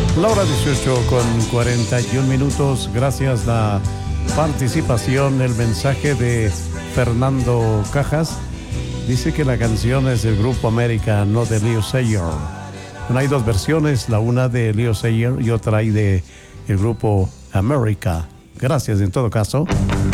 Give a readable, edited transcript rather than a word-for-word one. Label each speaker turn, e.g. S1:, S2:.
S1: La hora 18 con 41 minutos. Gracias la participación, el mensaje de Fernando Cajas. Dice que la canción es del Grupo América, no de Leo Sayer. Bueno, hay dos versiones, la una de Leo Sayer y otra hay de el Grupo América. Gracias en todo caso.